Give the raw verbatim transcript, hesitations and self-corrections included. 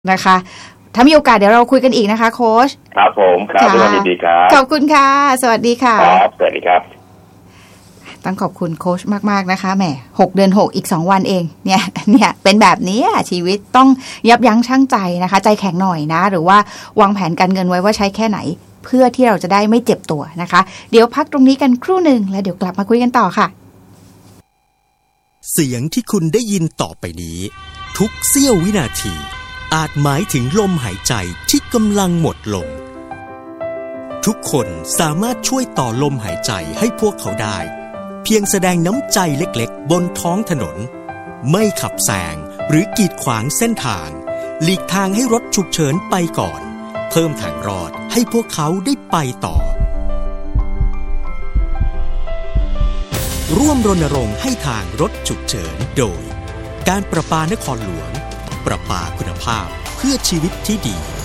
นะคะถ้ามีโอกาสเดี๋ยวเราคุยกันอีกนะคะโค้ชครับผมครับสวัสดีครับขอบคุณค่ะสวัสดีค่ะครับสวัสดีครับต้องขอบคุณโค้ชมากๆนะคะแหมหกเดือนหกอีกสองวันเองเนี่ยเนี่ยเป็นแบบนี้ชีวิตต้องยับยั้งชั่งใจนะคะใจแข็งหน่อยนะหรือว่าวางแผนการเงินไว้ว่าใช้แค่ไหนเพื่อที่เราจะได้ไม่เจ็บตัวนะคะเดี๋ยวพักตรงนี้กันครู่หนึ่งแล้วเดี๋ยวกลับมาคุยกันต่อค่ะเสียงที่คุณได้ยินต่อไปนี้ทุกเสี้ยววินาทีอาจหมายถึงลมหายใจที่กำลังหมดลงทุกคนสามารถช่วยต่อลมหายใจให้พวกเขาได้เพียงแสดงน้ำใจเล็กๆบนท้องถนนไม่ขับแซงหรือกีดขวางเส้นทางหลีกทางให้รถฉุกเฉินไปก่อนเพิ่มทางรอดให้พวกเขาได้ไปต่อร่วมรณรงค์ให้ทางรถฉุกเฉินโดยการประปานครหลวงประปาคุณภาพเพื่อชีวิตที่ดี